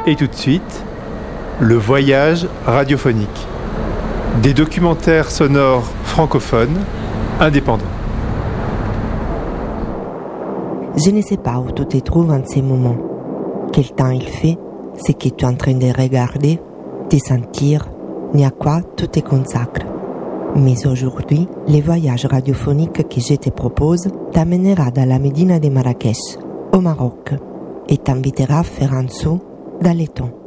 Et tout de suite, le voyage radiophonique. Des documentaires sonores francophones indépendants. Je ne sais pas où tu te trouves en ces moments. Quel temps il fait, ce que tu es en train de regarder, de sentir, ni à quoi tu te consacres. Mais aujourd'hui, le voyage radiophonique que je te propose t'amènera dans la Médina de Marrakech, au Maroc, et t'invitera à faire un saut dans le temps.